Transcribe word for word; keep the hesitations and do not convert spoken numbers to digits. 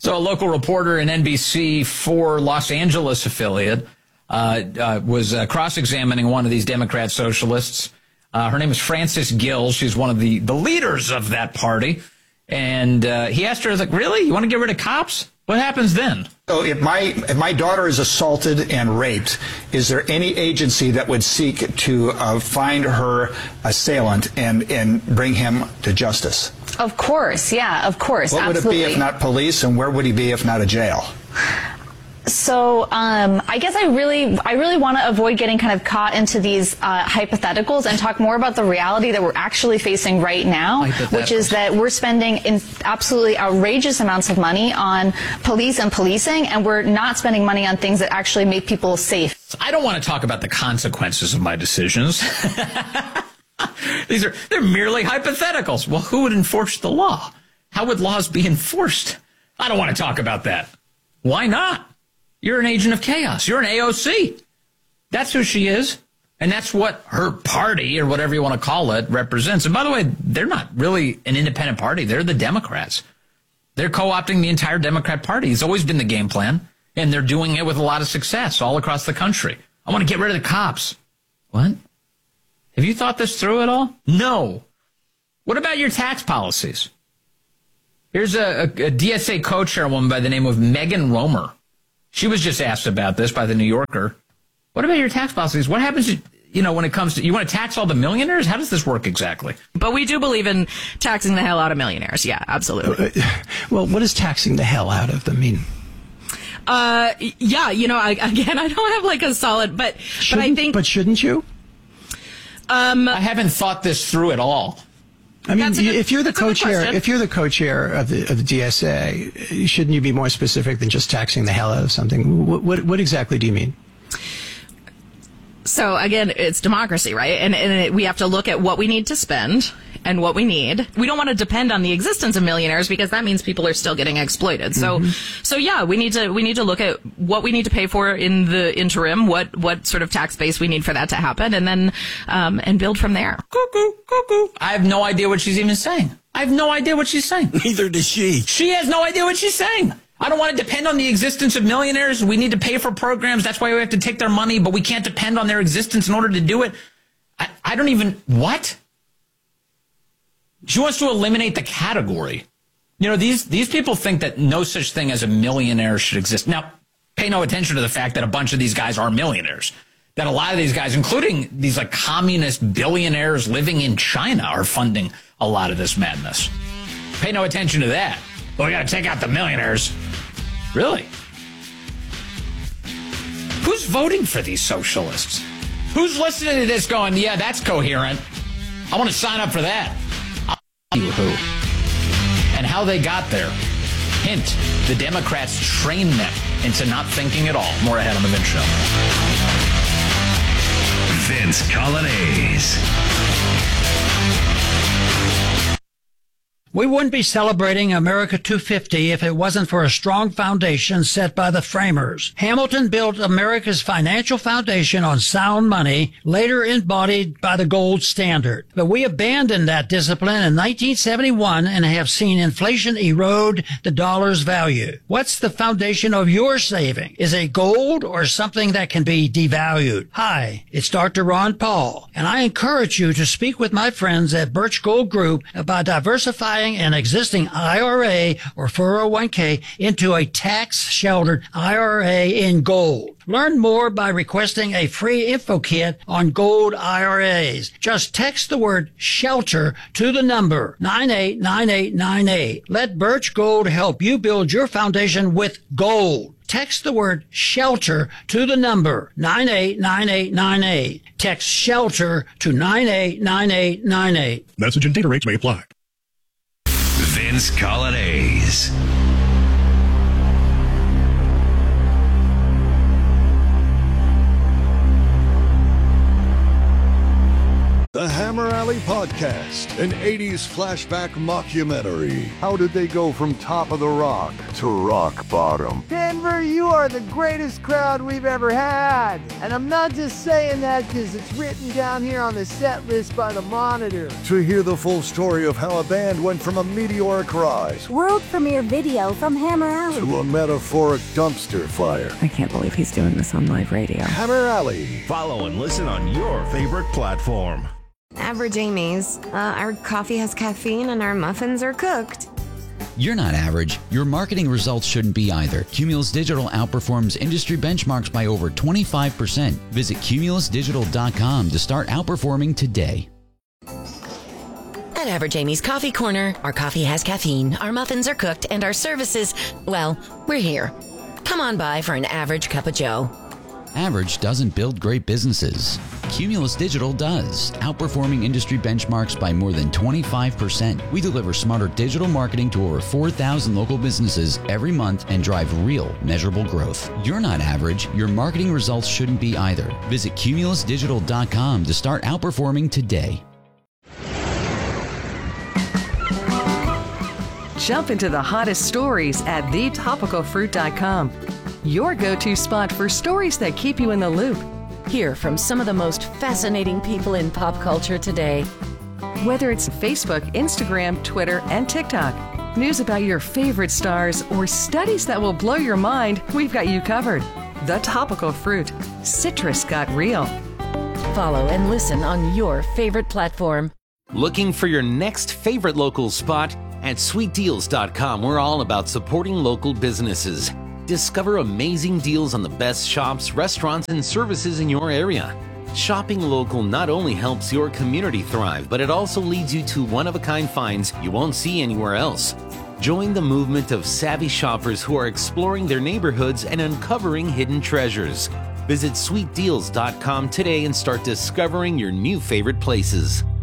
So a local reporter in N B C four Los Angeles affiliate uh, uh, was uh, cross-examining one of these Democrat socialists. Uh, her name is Frances Gill. She's one of the, the leaders of that party. And uh, he asked her, like, really? You want to get rid of cops? What happens then? So if my if my daughter is assaulted and raped, is there any agency that would seek to uh, find her assailant and, and bring him to justice? Of course, yeah, of course. What absolutely. would it be if not police, and where would he be if not a jail? So um, I guess I really, I really want to avoid getting kind of caught into these uh, hypotheticals and talk more about the reality that we're actually facing right now, which is that we're spending in absolutely outrageous amounts of money on police and policing, and we're not spending money on things that actually make people safe. I don't want to talk about the consequences of my decisions. These are, they're merely hypotheticals. Well, who would enforce the law? How would laws be enforced? I don't want to talk about that. Why not? You're an agent of chaos. You're an A O C. That's who she is. And that's what her party, or whatever you want to call it, represents. And by the way, they're not really an independent party. They're the Democrats. They're co-opting the entire Democrat Party. It's always been the game plan. And they're doing it with a lot of success all across the country. I want to get rid of the cops. What? Have you thought this through at all? No. What about your tax policies? Here's a, a, a D S A co-chairwoman by the name of Megan Romer. She was just asked about this by the New Yorker. What about your tax policies? What happens, to, you know, when it comes to, you want to tax all the millionaires? How does this work exactly? But we do believe in taxing the hell out of millionaires. Yeah, absolutely. Well, what does taxing the hell out of them mean? Uh, yeah, you know, I, again, I don't have like a solid, but, but I think. But shouldn't you? Um, I haven't thought this through at all. I mean, good, if you're the co-chair, if you're the co-chair of the of the D S A, shouldn't you be more specific than just taxing the hell out of something? What what, what exactly do you mean? So again, it's democracy, right? And, and it, we have to look at what we need to spend and what we need. We don't want to depend on the existence of millionaires because that means people are still getting exploited. So, mm-hmm. so yeah, we need to we need to look at what we need to pay for in the interim, what what sort of tax base we need for that to happen, and then um, and build from there. Cuckoo, cuckoo. I have no idea what she's even saying. I have no idea what she's saying. Neither does she. She has no idea what she's saying. I don't want to depend on the existence of millionaires. We need to pay for programs. That's why we have to take their money, but we can't depend on their existence in order to do it. I, I don't even, what? She wants to eliminate the category. You know, these, these people think that no such thing as a millionaire should exist. Now, pay no attention to the fact that a bunch of these guys are millionaires. That a lot of these guys, including these like communist billionaires living in China, are funding a lot of this madness. Pay no attention to that. Well, we got to take out the millionaires. Really? Who's voting for these socialists? Who's listening to this going, yeah, that's coherent. I want to sign up for that. I'll tell you who. And how they got there. Hint, the Democrats trained them into not thinking at all. More ahead on The Vince Show. Vince Coglianese. We wouldn't be celebrating America two fifty if it wasn't for a strong foundation set by the framers. Hamilton built America's financial foundation on sound money, later embodied by the gold standard. But we abandoned that discipline in nineteen seventy-one and have seen inflation erode the dollar's value. What's the foundation of your saving? Is it gold or something that can be devalued? Hi, it's Doctor Ron Paul, and I encourage you to speak with my friends at Birch Gold Group about diversifying an existing I R A or four oh one k into a tax-sheltered I R A in gold. Learn more by requesting a free info kit on gold I R As. Just text the word SHELTER to the number nine eight nine eight nine eight. Let Birch Gold help you build your foundation with gold. Text the word SHELTER to the number nine eight nine eight nine eight. Text SHELTER to nine eight nine eight nine eight. Message and data rates may apply. Vince Coglianese. The hell? Hammer Alley Podcast, an eighties flashback mockumentary. How did they go from top of the rock to rock bottom? Denver, you are the greatest crowd we've ever had. And I'm not just saying that because it's written down here on the set list by the Monitor. To hear the full story of how a band went from a meteoric rise, world premiere video from Hammer Alley, to a metaphoric dumpster fire. I can't believe he's doing this on live radio. Hammer Alley. Follow and listen on your favorite platform. Average Amy's. Uh, our coffee has caffeine and our muffins are cooked. You're not average. Your marketing results shouldn't be either. Cumulus Digital outperforms industry benchmarks by over twenty-five percent. Visit cumulus digital dot com to start outperforming today. At Average Amy's Coffee Corner, our coffee has caffeine, our muffins are cooked, and our services, well, we're here. Come on by for an average cup of joe. Average doesn't build great businesses. Cumulus Digital does, outperforming industry benchmarks by more than twenty-five percent. We deliver smarter digital marketing to over four thousand local businesses every month and drive real, measurable growth. You're not average. Your marketing results shouldn't be either. Visit cumulus digital dot com to start outperforming today. Jump into the hottest stories at the topical fruit dot com. Your go-to spot for stories that keep you in the loop. Hear from some of the most fascinating people in pop culture today. Whether it's Facebook, Instagram, Twitter, and TikTok, news about your favorite stars, or studies that will blow your mind, we've got you covered. The Topical Fruit. Citrus got real. Follow and listen on your favorite platform. Looking for your next favorite local spot? At sweet deals dot com, we're all about supporting local businesses. Discover amazing deals on the best shops, restaurants, and services in your area. Shopping local not only helps your community thrive, but it also leads you to one-of-a-kind finds you won't see anywhere else. Join the movement of savvy shoppers who are exploring their neighborhoods and uncovering hidden treasures. Visit sweet deals dot com today and start discovering your new favorite places.